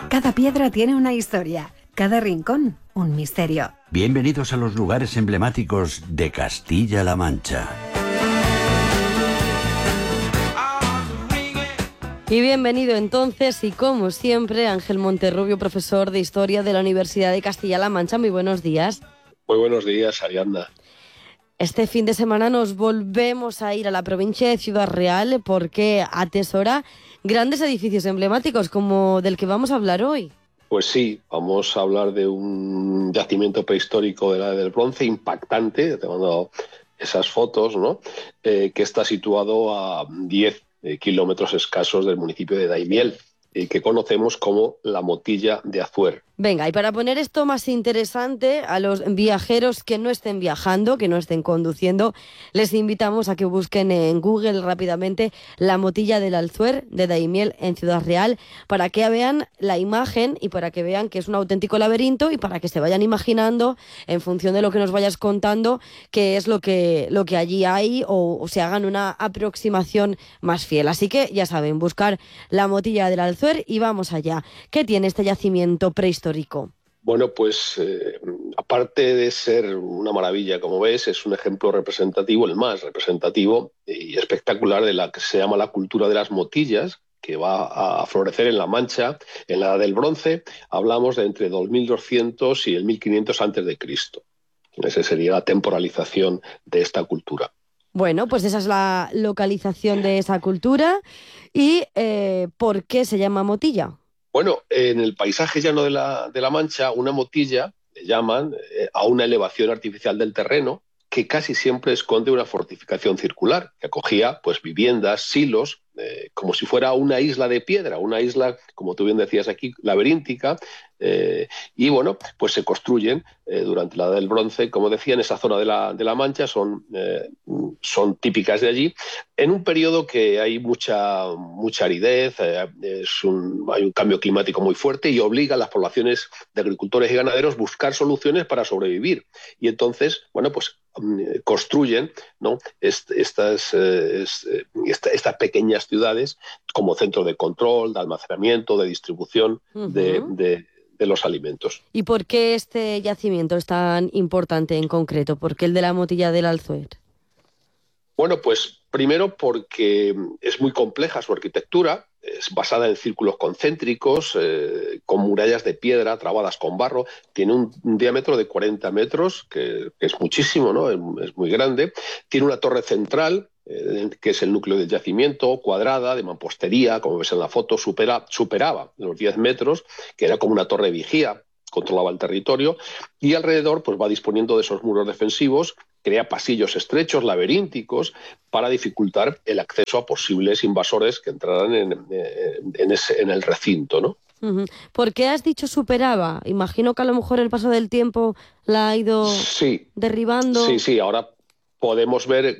Cada piedra tiene una historia, cada rincón un misterio. Bienvenidos a los lugares emblemáticos de Castilla-La Mancha. Y bienvenido entonces, y como siempre, Ángel Monterrubio, profesor de Historia de la Universidad de Castilla-La Mancha. Muy buenos días. Muy buenos días, Ariadna. Este fin de semana nos volvemos a ir a la provincia de Ciudad Real porque atesora grandes edificios emblemáticos como del que vamos a hablar hoy. Pues sí, vamos a hablar de un yacimiento prehistórico de la Edad del Bronce impactante, te he mandado esas fotos, ¿no? Que está situado a 10 kilómetros escasos del municipio de Daimiel, que conocemos como la Motilla de Azuer. Venga, y para poner esto más interesante, a los viajeros que no estén viajando, que no estén conduciendo, les invitamos a que busquen en Google rápidamente la Motilla del Azuer de Daimiel en Ciudad Real, para que vean la imagen y para que vean que es un auténtico laberinto y para que se vayan imaginando, en función de lo que nos vayas contando, qué es lo que allí hay o se hagan una aproximación más fiel. Así que ya saben, buscar la Motilla del Azuer y vamos allá. ¿Qué tiene este yacimiento prehistórico? Bueno, pues aparte de ser una maravilla, como ves, es un ejemplo representativo, el más representativo y espectacular de la que se llama la cultura de las motillas, que va a florecer en La Mancha en la Edad del Bronce. Hablamos de entre 2200 y el 1500 antes de Cristo. Esa sería la temporalización de esta cultura. Bueno, pues esa es la localización de esa cultura. ¿Y por qué se llama motilla? Bueno, en el paisaje llano de la Mancha, una motilla le llaman a una elevación artificial del terreno que casi siempre esconde una fortificación circular que acogía pues viviendas, silos, como si fuera una isla de piedra, una isla, como tú bien decías aquí, laberíntica, y bueno, pues se construyen durante la Edad del Bronce, como decía, en esa zona de la Mancha, son típicas de allí, en un periodo que hay mucha aridez, hay un cambio climático muy fuerte y obliga a las poblaciones de agricultores y ganaderos a buscar soluciones para sobrevivir. Y entonces, bueno, pues construyen, ¿no?, estas pequeñas ciudades como centro de control, de almacenamiento, de distribución de los alimentos. ¿Y por qué este yacimiento es tan importante en concreto? ¿Por qué el de la Motilla del Azuer? Bueno, pues primero porque es muy compleja su arquitectura, es basada en círculos concéntricos, con murallas de piedra trabadas con barro, tiene un diámetro de 40 metros, que es muchísimo, ¿no? Es muy grande, tiene una torre central, que es el núcleo del yacimiento, cuadrada, de mampostería, como ves en la foto, superaba los 10 metros, que era como una torre vigía, controlaba el territorio, y alrededor pues va disponiendo de esos muros defensivos, crea pasillos estrechos, laberínticos, para dificultar el acceso a posibles invasores que entraran en el recinto, ¿no? ¿Por qué has dicho superaba? Imagino que a lo mejor el paso del tiempo la ha ido derribando. Sí, ahora podemos ver,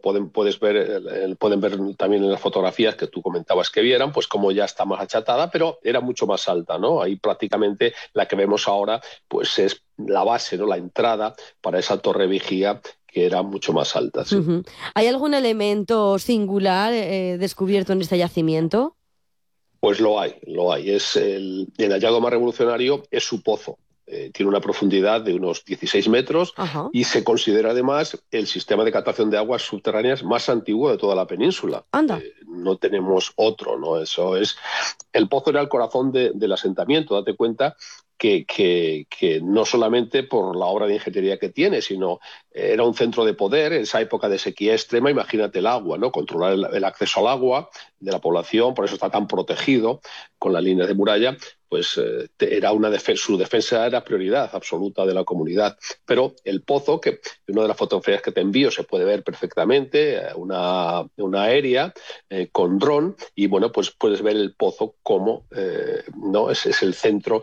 pueden ver también en las fotografías que tú comentabas que vieran, pues como ya está más achatada, pero era mucho más alta, ¿no? Ahí prácticamente la que vemos ahora pues es la base, ¿no?, la entrada para esa torre vigía, que era mucho más alta. Sí. ¿Hay algún elemento singular descubierto en este yacimiento? Pues lo hay. El hallazgo más revolucionario es su pozo. Tiene una profundidad de unos 16 metros. Ajá. Y se considera además el sistema de captación de aguas subterráneas más antiguo de toda la península. Anda. No tenemos otro, ¿no? Eso es. El pozo era el corazón del asentamiento. Date cuenta que no solamente por la obra de ingeniería que tiene, sino era un centro de poder en esa época de sequía extrema. Imagínate el agua, ¿no? Controlar el acceso al agua de la población, por eso está tan protegido con la línea de muralla. Pues era su defensa era prioridad absoluta de la comunidad. Pero el pozo, que en una de las fotografías que te envío se puede ver perfectamente, una aérea con dron, y bueno, pues puedes ver el pozo como no es el centro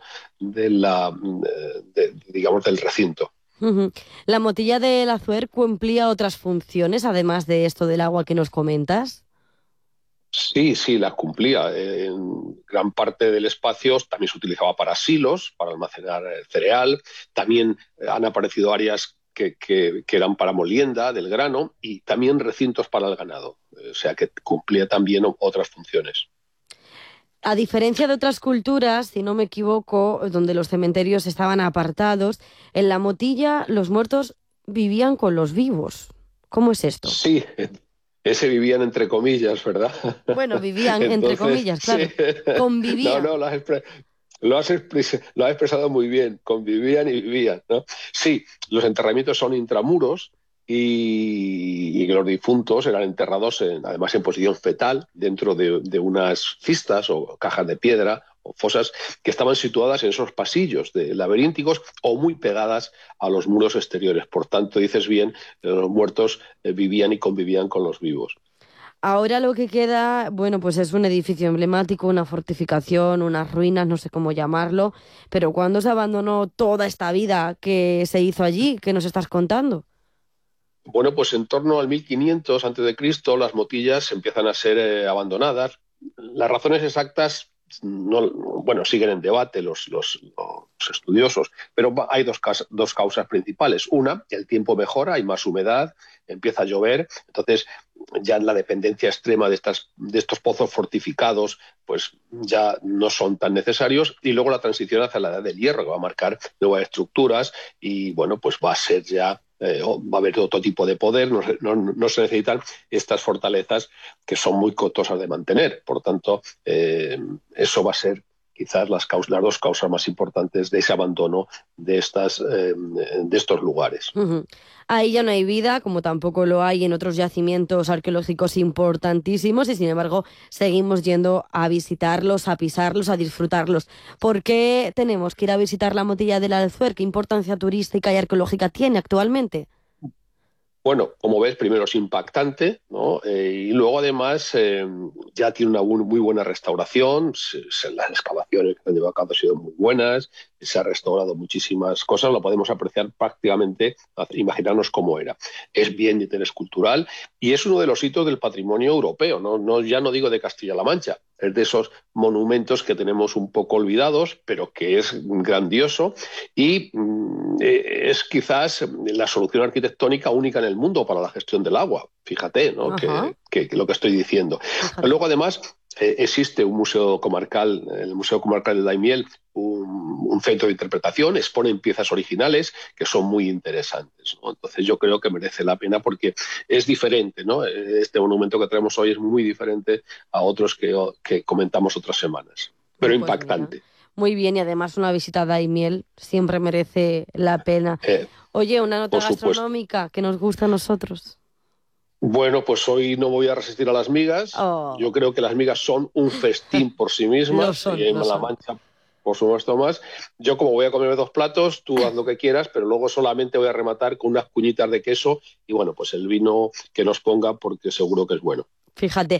digamos del recinto. ¿La Motilla del Azuer cumplía otras funciones, además de esto del agua que nos comentas? Sí, las cumplía. En gran parte del espacio también se utilizaba para silos, para almacenar cereal. También han aparecido áreas que eran para molienda del grano y también recintos para el ganado. O sea que cumplía también otras funciones. A diferencia de otras culturas, si no me equivoco, donde los cementerios estaban apartados, en la Motilla los muertos vivían con los vivos. ¿Cómo es esto? Sí, ese vivían entre comillas, ¿verdad? Bueno, vivían entre Entonces, comillas, claro. sí. Convivían. No, lo has expresado muy bien. Convivían y vivían, ¿no? Sí, los enterramientos son intramuros y los difuntos eran enterrados, además en posición fetal, dentro de unas cistas o cajas de piedra o fosas que estaban situadas en esos pasillos laberínticos o muy pegadas a los muros exteriores. Por tanto, dices bien, los muertos vivían y convivían con los vivos. Ahora lo que queda, bueno, pues es un edificio emblemático, una fortificación, unas ruinas, no sé cómo llamarlo, pero ¿cuándo se abandonó toda esta vida que se hizo allí? ¿Qué nos estás contando? Bueno, pues en torno al 1500 a.C. las motillas empiezan a ser abandonadas. Las razones exactas no, bueno, siguen en debate los estudiosos, pero hay dos causas principales. Una, el tiempo mejora, hay más humedad, empieza a llover, entonces ya en la dependencia extrema de estos pozos fortificados pues ya no son tan necesarios, y luego la transición hacia la edad del hierro, que va a marcar nuevas estructuras y bueno, pues va a ser ya va a haber otro tipo de poder, no se necesitan estas fortalezas que son muy costosas de mantener. Por tanto, eso va a ser quizás las dos causas más importantes de ese abandono de estos lugares. Uh-huh. Ahí ya no hay vida, como tampoco lo hay en otros yacimientos arqueológicos importantísimos, y sin embargo seguimos yendo a visitarlos, a pisarlos, a disfrutarlos. ¿Por qué tenemos que ir a visitar la Motilla del Alzuer? ¿Qué importancia turística y arqueológica tiene actualmente? Bueno, como ves, primero es impactante, ¿no? Y luego además ya tiene una muy buena restauración, las excavaciones que se han llevado a cabo han sido muy buenas, se ha restaurado muchísimas cosas, lo podemos apreciar prácticamente, imaginarnos cómo era. Es bien de interés cultural y es uno de los hitos del patrimonio europeo, ya no digo de Castilla-La Mancha, es de esos monumentos que tenemos un poco olvidados, pero que es grandioso y es quizás la solución arquitectónica única en el mundo para la gestión del agua. Fíjate, ¿no? que lo que estoy diciendo. Fíjate. Luego, además, existe un museo comarcal, el Museo Comarcal de Daimiel, un centro de interpretación, exponen piezas originales que son muy interesantes, ¿no? Entonces yo creo que merece la pena porque es diferente, ¿no? Este monumento que traemos hoy es muy diferente a otros que comentamos otras semanas, pero Pues impactante. mira, muy bien, y además una visita a Daimiel siempre merece la pena. Oye, una nota Por supuesto. gastronómica que nos gusta a nosotros. Bueno, pues hoy no voy a resistir a las migas. Oh. Yo creo que las migas son un festín por sí mismas. Lo son, Y en lo La son. Mancha, por supuesto, más. Yo, como voy a comerme 2 platos, tú haz lo que quieras, pero luego solamente voy a rematar con unas cuñitas de queso y, bueno, pues el vino que nos ponga, porque seguro que es bueno. Fíjate,